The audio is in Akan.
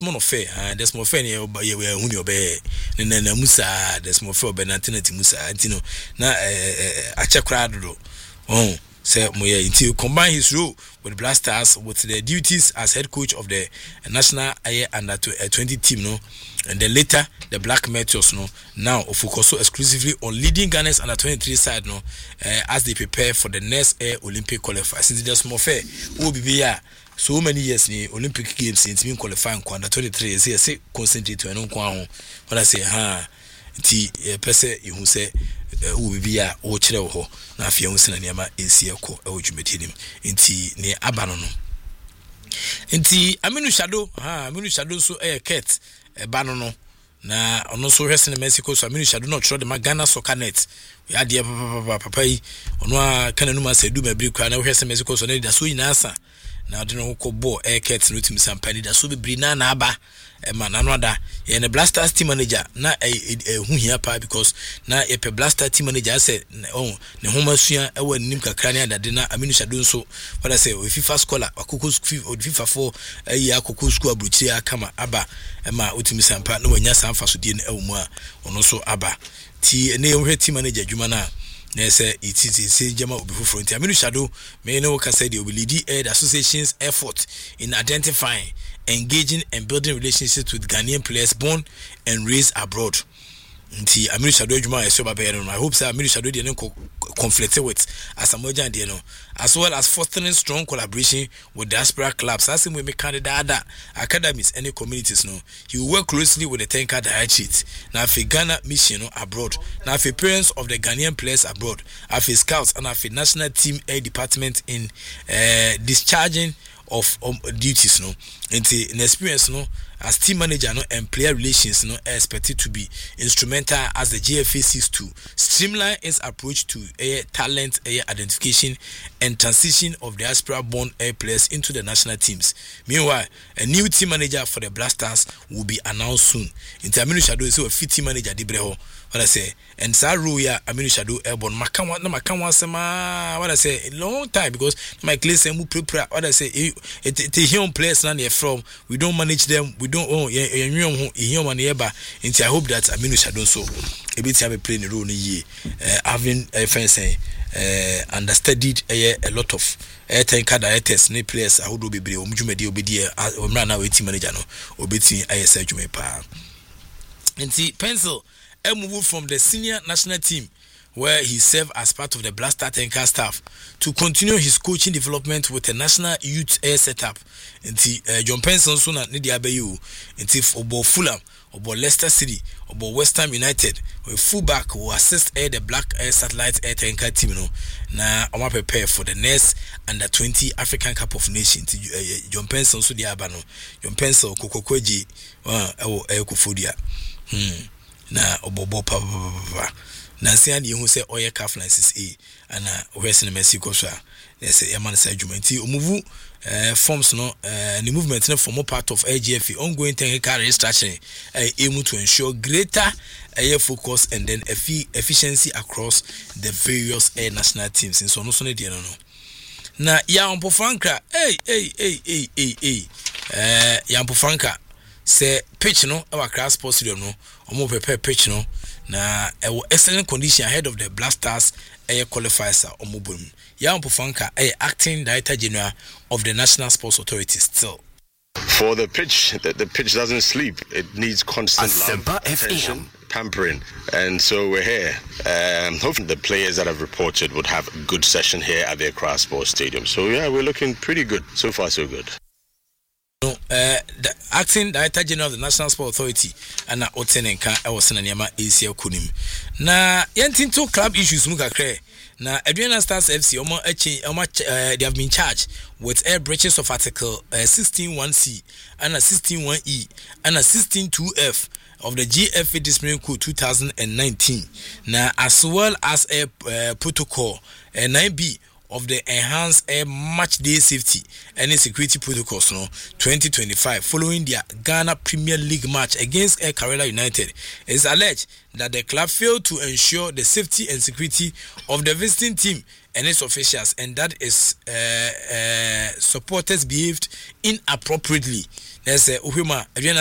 Monofe, there's more fair near who you obey, and then Musa, there's more for Benatinati Musa, Antino, na a chacrado. Oh, say Moya, until combine his role with Black Stars with their duties as head coach of the national under 20 team, no, and then later the Black Meteors, no, now focus exclusively on leading Ghana's under 23 side, no, as they prepare for the next Olympic qualifiers. Since there's more fair, who be here. So many years in Olympic Games since me qualifying under 23 years, say concentrate to an unquan. When I say, pese, you say, who be a or chill ho, na fiancé and yama in Siako, or you met him in tea near Abanono. In tea, Aminu Shadow, so a cat, a banono. Na ono so hwese in Mexico so Aminu Shadow not sure the Ghana soccer net. We had dear papa, ono a kananuma se do me bri kwa na hwese Mexico so na da so nyinasa. Na de no ko ball aircat no tim sampani da so be brina na aba e ma na no da ye ne Blasters team manager na hu hia pa because na ye pe Blaster team manager say oh ne homa sua e wa nim kakra ne adade na Aminu Shadow so wala say o FIFA scholar akoko FIFA 4 ayi akoko school abruchi akama aba e ma otim sampa na wanya samfa so die ne ewmu a ono so aba ti ne hwe team manager dwuma na say it is Jama Obifu front. Aminu Shadow may know can say they will lead the association's effort in identifying, engaging, and building relationships with Ghanaian players born and raised abroad. Nti Aminu Shadow Juma is so bad. I hope that Aminu Shadow didn't conflict with Asamoah Diano, as well as fostering strong collaboration with diaspora clubs. As we make candidate academies, any communities. No, he will work closely with the Tenka Diet now for Ghana mission abroad. Now for parents of the Ghanaian players abroad, for scouts and for national team department in discharging of duties. No, in experience. No. As team manager no, and player relations no, are expected to be instrumental as the GFA seeks to streamline its approach to talent identification and transition of diaspora-born players into the national teams. Meanwhile, a new team manager for the Blasters will be announced soon. In Aminu Shadow is a fit team manager Dibreho. What I say, and Saruya Aminu Shadow airborne Makanwa Sema. What I say, a long time because my class and prepare. What I say, it's young players now from. We don't manage them. We don't own human neighbor. And I hope that Aminu Shadow so a bit have a playing role in a year. Having a friend say understudied a lot of Tenka Dieters, ne players. I would be brave. Mujumedi obedi. Omrana waiting manager no. Obeti ISL Jumepa. And see pencil. A move from the senior national team where he served as part of the Blaster Tenka staff to continue his coaching development with a national youth setup. John Penson soon at Nidia Bayu, Obo Fulham, Obo Leicester City, Obo West Ham United, with fullback who assist the Black Satellite Tenka team. Now, I'm prepare for the next under 20 African Cup of Nations. John Penson so the Abano, John Penson Kokokweji, Kufudia. Na obobo pa na nsia ne hu se oye ka Francis A ana ohwese ne Mexico so a say yaman say adwumanti omuvu forms no the movement no form part of AGF ongoing technical restructuring aim to ensure greater focus and then efficiency across the various national teams in so no ne de no na ya Mpofanka ya Mpofanka say pitch no our class sports stadium no omo prepare pitch no na excellent condition ahead of the Blasters qualifiers omo bom ya Mpofanka acting director general of the National Sports Authority still. For the pitch doesn't sleep. It needs constant love, attention, pampering, and so we're here. Hopefully the players that have reported would have a good session here at the Accra Sports Stadium. So yeah, we're looking pretty good. So far so good. No, the acting director general of the National Sports Authority and Otenenka was in Nyama ACL Kunim. Na yentinto club issues mukakre. Na Adriana Stars FC they have been charged with air breaches of Article 16.1c and 16.1e and 16.2f of the GFA Disciplinary Code 2019. Now, as well as a protocol 9b of the enhanced air match day safety and security protocols 2025 following their Ghana Premier League match against Air Kerala United. It's alleged that the club failed to ensure the safety and security of the visiting team and its officials, and that is supporters behaved inappropriately. There's a